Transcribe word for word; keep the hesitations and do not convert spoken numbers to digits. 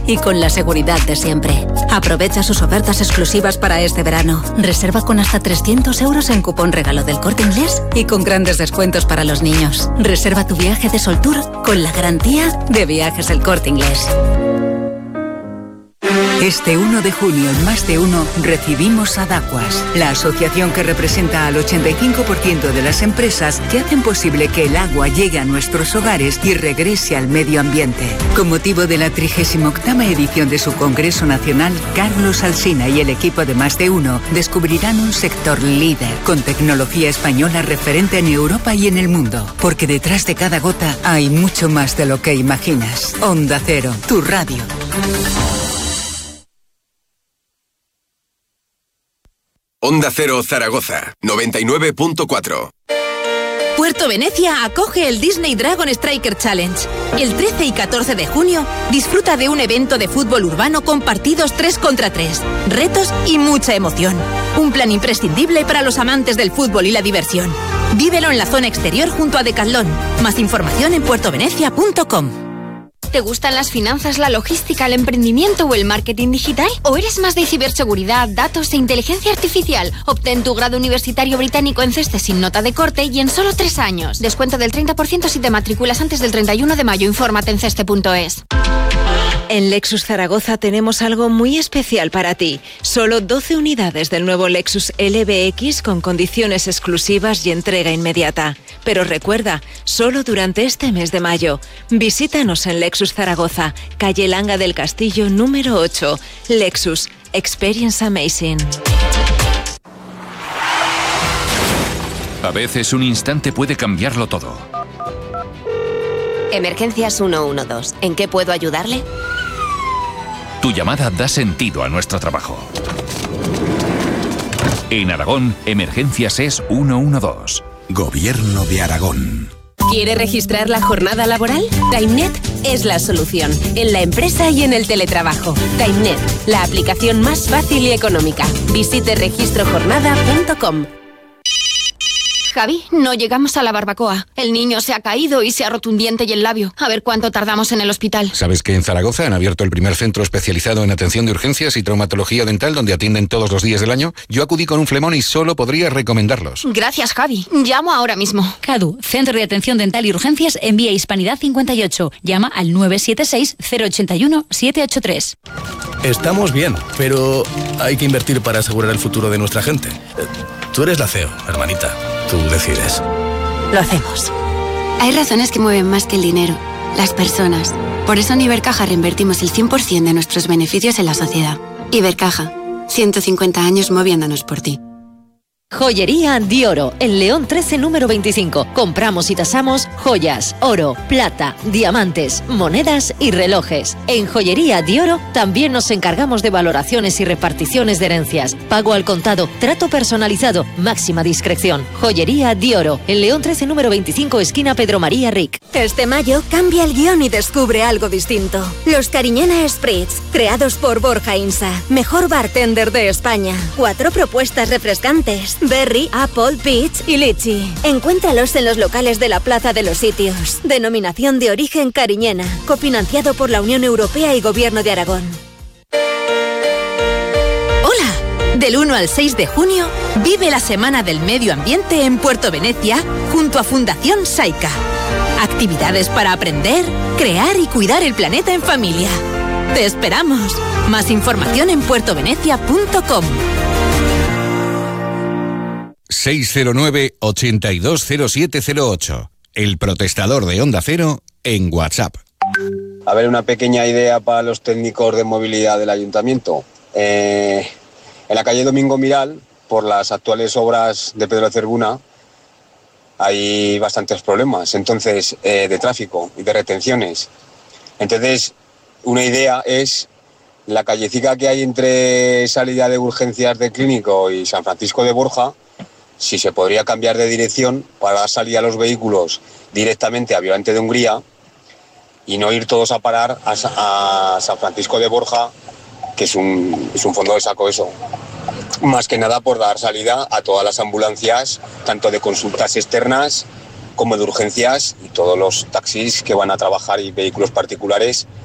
y con la seguridad de siempre. Aprovecha sus ofertas exclusivas para este verano. Reserva con hasta trescientos euros en cupón regalo del Corte Inglés y con grandes descuentos para los niños. Reserva tu viaje de Soltour con la garantía de Viajes El Corte Inglés. Este uno de junio en Más de Uno recibimos a Dacuas, la asociación que representa al ochenta y cinco por ciento de las empresas que hacen posible que el agua llegue a nuestros hogares y regrese al medio ambiente. Con motivo de la trigésima octava edición de su Congreso Nacional, Carlos Alsina y el equipo de Más de Uno descubrirán un sector líder con tecnología española referente en Europa y en el mundo. Porque detrás de cada gota hay mucho más de lo que imaginas. Onda Cero, tu radio. Onda Cero Zaragoza, noventa y nueve punto cuatro. Puerto Venecia acoge el Disney Dragon Striker Challenge. El trece y catorce de junio disfruta de un evento de fútbol urbano con partidos tres contra tres, retos y mucha emoción. Un plan imprescindible para los amantes del fútbol y la diversión. Vívelo en la zona exterior junto a Decathlon. Más información en puerto venecia punto com. ¿Te gustan las finanzas, la logística, el emprendimiento o el marketing digital? ¿O eres más de ciberseguridad, datos e inteligencia artificial? Obtén tu grado universitario británico en CESTE sin nota de corte y en solo tres años. Descuento del treinta por ciento si te matriculas antes del treinta y uno de mayo. Infórmate en ceste punto es. En Lexus Zaragoza tenemos algo muy especial para ti. Solo doce unidades del nuevo Lexus L B X con condiciones exclusivas y entrega inmediata. Pero recuerda, solo durante este mes de mayo. Visítanos en Lexus Zaragoza, calle Langa del Castillo número ocho. Lexus, Experience Amazing. A veces un instante puede cambiarlo todo. Emergencias ciento doce. ¿En qué puedo ayudarle? Tu llamada da sentido a nuestro trabajo. En Aragón, Emergencias es ciento doce. Gobierno de Aragón. ¿Quiere registrar la jornada laboral? TimeNet es la solución, en la empresa y en el teletrabajo. TimeNet, la aplicación más fácil y económica. Visite registro jornada punto com. Javi, no llegamos a la barbacoa. El niño se ha caído y se ha roto un diente y el labio. A ver cuánto tardamos en el hospital. ¿Sabes que en Zaragoza han abierto el primer centro especializado en atención de urgencias y traumatología dental donde atienden todos los días del año? Yo acudí con un flemón y solo podría recomendarlos. Gracias, Javi. Llamo ahora mismo. CADU, Centro de Atención Dental y Urgencias en Vía Hispanidad cincuenta y ocho. Llama al nueve siete seis, cero ocho uno, siete ocho tres. Estamos bien, pero hay que invertir para asegurar el futuro de nuestra gente. Tú eres la C E O, hermanita. Tú decides. Lo hacemos. Hay razones que mueven más que el dinero, las personas. Por eso en Ibercaja reinvertimos el cien por ciento de nuestros beneficios en la sociedad. Ibercaja, ciento cincuenta años moviéndonos por ti. Joyería Dioro, en León trece número veinticinco. Compramos y tasamos joyas, oro, plata, diamantes, monedas y relojes. En Joyería Dioro también nos encargamos de valoraciones y reparticiones de herencias. Pago al contado, trato personalizado, máxima discreción. Joyería Dioro, en León trece número veinticinco, esquina Pedro María Ric. Este mayo cambia el guión y descubre algo distinto. Los Cariñena Spritz, creados por Borja Insa, mejor bartender de España. Cuatro propuestas refrescantes: Berry, Apple, Peach y Litchi. Encuéntralos en los locales de la Plaza de los Sitios. Denominación de origen Cariñena. Cofinanciado por la Unión Europea y Gobierno de Aragón. Hola. Del uno al seis de junio, vive la Semana del Medio Ambiente en Puerto Venecia junto a Fundación Saika. Actividades para aprender, crear y cuidar el planeta en familia. ¡Te esperamos! Más información en puerto venecia punto com. seis cero nueve, ocho dos cero siete cero ocho. El protestador de Onda Cero en WhatsApp. A ver, una pequeña idea para los técnicos de movilidad del ayuntamiento. Eh, en la calle Domingo Miral, por las actuales obras de Pedro Cervuna, hay bastantes problemas entonces eh, de tráfico y de retenciones. Entonces, una idea es la callecita que hay entre salida de urgencias de Clínico y San Francisco de Borja, si se podría cambiar de dirección para dar salida a los vehículos directamente a Violante de Hungría y no ir todos a parar a, a San Francisco de Borja, que es un, es un fondo de saco eso. Más que nada por dar salida a todas las ambulancias, tanto de consultas externas como de urgencias y todos los taxis que van a trabajar y vehículos particulares